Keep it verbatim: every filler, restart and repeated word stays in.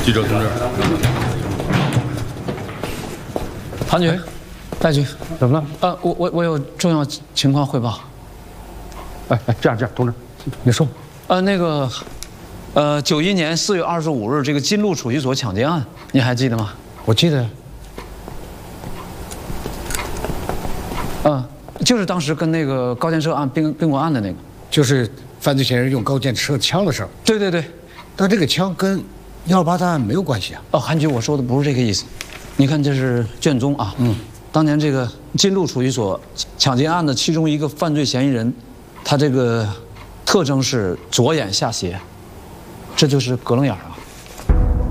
记者同志， 韩局，戴局， 怎么了？ 呃，我我我有重要情况汇报。 哎哎，这样这样，同志，你说。 呃，那个，呃，九一年四月二十五日这个金鹿储蓄所抢劫案，你还记得吗？ 我记得。 嗯，就是当时跟那个高建设案并并过案的那个， 就是犯罪嫌疑人用高建设枪的事儿。 对对对。 但这个枪跟幺二八大案没有关系啊。 哦，韩局，我说的不是这个意思。你看，这是卷宗啊。嗯。当年这个金鹿储蓄所抢劫案的其中一个犯罪嫌疑人，他这个特征是左眼下斜，这就是隔楞眼啊。